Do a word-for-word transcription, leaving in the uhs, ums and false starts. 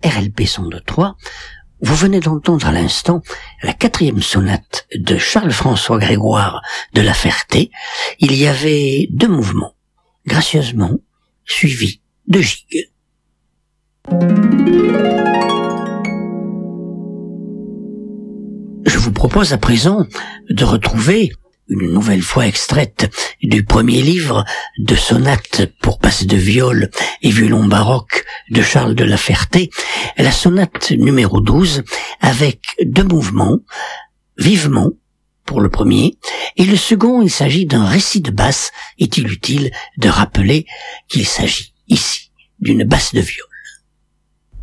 R L P cent deux trois. Vous venez d'entendre à l'instant la quatrième sonate de Charles-François Grégoire de La Ferté. Il y avait deux mouvements, gracieusement suivis de gigues. Je vous propose à présent de retrouver, une nouvelle fois extraite du premier livre de sonates pour basse de viol et violon baroque de Charles de La Ferté, la sonate numéro douze, avec deux mouvements, vivement pour le premier, et le second, il s'agit d'un récit de basse. Est-il utile de rappeler qu'il s'agit ici d'une basse de viol?